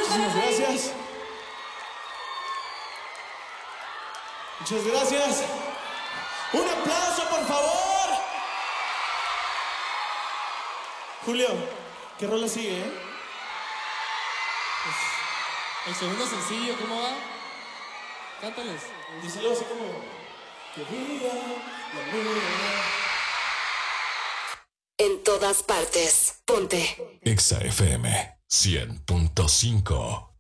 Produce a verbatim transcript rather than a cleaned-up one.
Muchísimas gracias. Muchas gracias. Un aplauso, por favor. Julio, ¿qué rola sigue, eh? El segundo sencillo, ¿cómo va? Cántales. Díselo así como... Que viva la luna. En todas partes, ponte Exa F M cien punto cinco.